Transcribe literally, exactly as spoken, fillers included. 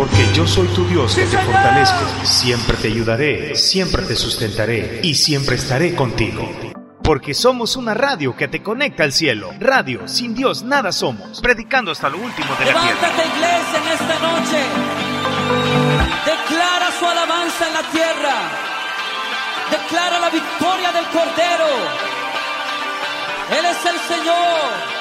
Porque yo soy tu Dios que te fortalezco. Siempre te ayudaré, siempre te sustentaré y siempre estaré contigo. Porque somos una radio que te conecta al cielo. Radio, sin Dios nada somos. Predicando hasta lo último de la tierra. Levántate, iglesia, en esta noche. Declara su alabanza en la tierra. Declara la victoria del Cordero. Él es el Señor.